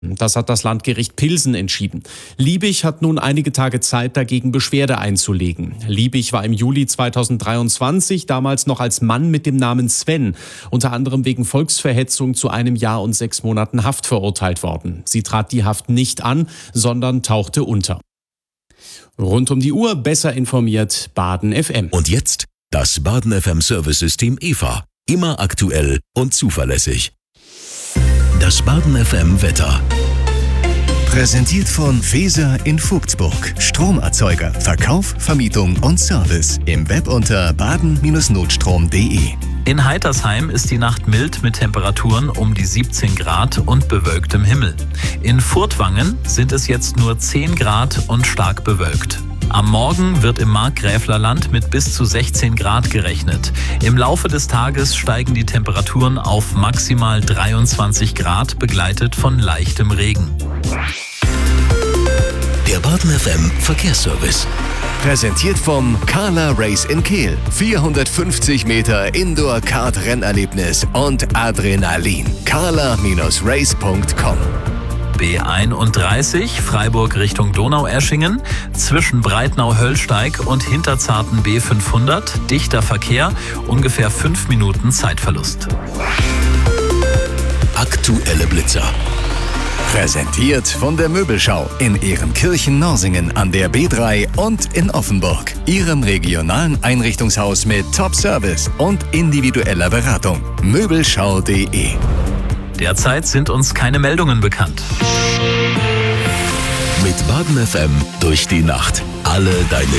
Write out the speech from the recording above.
Das hat das Landgericht Pilsen entschieden. Liebig hat nun einige Tage Zeit, dagegen Beschwerde einzulegen. Liebig war im Juli 2023, damals noch als Mann mit dem Namen Sven, unter anderem wegen Volksverhetzung zu 1 Jahr und 6 Monaten Haft verurteilt worden. Sie trat die Haft nicht an, sondern tauchte unter. Rund um die Uhr besser informiert Baden FM. Und jetzt das Baden FM Service-System EVA. Immer aktuell und zuverlässig. Das Baden FM Wetter. Präsentiert von Feser in Vogtsburg. Stromerzeuger, Verkauf, Vermietung und Service. Im Web unter baden-notstrom.de. In Heitersheim ist die Nacht mild mit Temperaturen um die 17 Grad und bewölktem Himmel. In Furtwangen sind es jetzt nur 10 Grad und stark bewölkt. Am Morgen wird im Markgräflerland mit bis zu 16 Grad gerechnet. Im Laufe des Tages steigen die Temperaturen auf maximal 23 Grad, begleitet von leichtem Regen. Der Baden FM Verkehrsservice. Präsentiert vom Carla Race in Kehl. 450 Meter Indoor-Kart-Rennerlebnis und Adrenalin. carla-race.com. B31 Freiburg Richtung Donaueschingen, zwischen Breitnau-Höllsteig und Hinterzarten B500, dichter Verkehr, ungefähr 5 Minuten Zeitverlust. Aktuelle Blitzer. Präsentiert von der Möbelschau in Ehrenkirchen-Norsingen an der B3 und in Offenburg. Ihrem regionalen Einrichtungshaus mit Top-Service und individueller Beratung. Möbelschau.de. Derzeit sind uns keine Meldungen bekannt. Mit Baden FM durch die Nacht. Alle deine